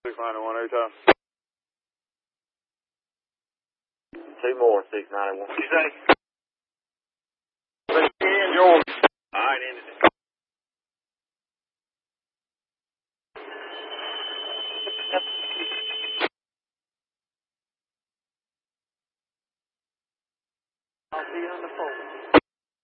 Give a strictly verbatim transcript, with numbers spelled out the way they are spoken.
six ninety-one, every time. Two more, six ninety-one. What you say? In George. All right, ended it. I'll see you on the phone.